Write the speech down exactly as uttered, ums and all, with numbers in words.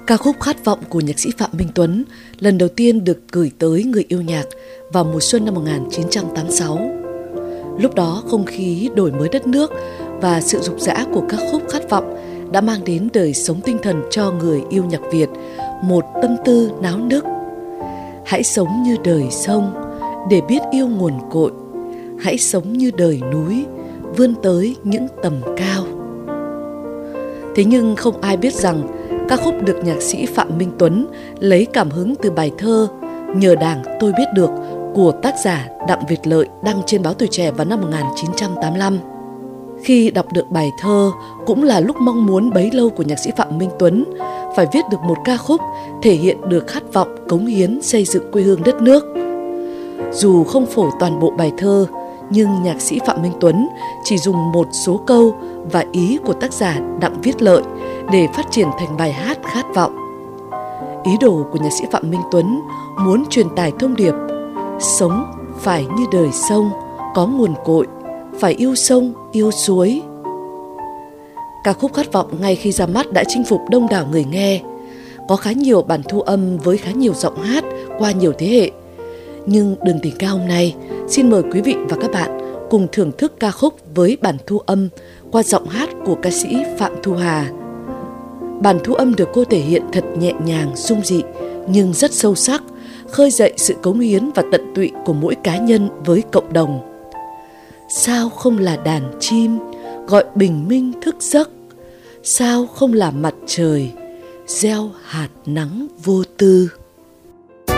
Ca khúc Khát vọng của nhạc sĩ Phạm Minh Tuấn lần đầu tiên được gửi tới người yêu nhạc vào mùa xuân năm một nghìn chín trăm tám mươi sáu. Lúc đó không khí đổi mới đất nước và sự rục rã của ca khúc Khát vọng đã mang đến đời sống tinh thần cho người yêu nhạc Việt một tâm tư náo nức. Hãy sống như đời sông để biết yêu nguồn cội, hãy sống như đời núi vươn tới những tầm cao. Thế nhưng không ai biết rằng ca khúc được nhạc sĩ Phạm Minh Tuấn lấy cảm hứng từ bài thơ Nhờ Đảng Tôi Biết Được của tác giả Đặng Việt Lợi đăng trên báo Tuổi Trẻ vào năm một nghìn chín trăm tám mươi lăm. Khi đọc được bài thơ cũng là lúc mong muốn bấy lâu của nhạc sĩ Phạm Minh Tuấn phải viết được một ca khúc thể hiện được khát vọng cống hiến xây dựng quê hương đất nước. Dù không phổ toàn bộ bài thơ, nhưng nhạc sĩ Phạm Minh Tuấn chỉ dùng một số câu và ý của tác giả Đặng Viết Lợi để phát triển thành bài hát Khát vọng. Ý đồ của nhạc sĩ Phạm Minh Tuấn muốn truyền tải thông điệp sống phải như đời sông, có nguồn cội, phải yêu sông, yêu suối. Ca khúc Khát vọng ngay khi ra mắt đã chinh phục đông đảo người nghe. Có khá nhiều bản thu âm với khá nhiều giọng hát qua nhiều thế hệ. Nhưng Đường Tình Ca hôm nay xin mời quý vị và các bạn cùng thưởng thức ca khúc với bản thu âm qua giọng hát của ca sĩ Phạm Thu Hà. Bản thu âm được cô thể hiện thật nhẹ nhàng, dung dị nhưng rất sâu sắc, khơi dậy sự cống hiến và tận tụy của mỗi cá nhân với cộng đồng. Sao không là đàn chim gọi bình minh thức giấc, sao không là mặt trời gieo hạt nắng vô tư.